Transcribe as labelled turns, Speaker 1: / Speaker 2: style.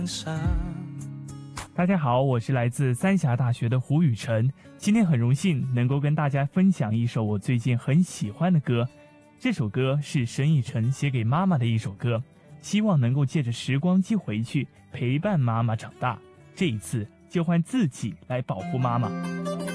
Speaker 1: 大家好，我是来自三峡大学的胡宇晨，今天很荣幸能够跟大家分享一首我最近很喜欢的歌。这首歌是沈以诚写给妈妈的一首歌，希望能够借着时光机回去陪伴妈妈长大，这一次就换自己来保护妈妈。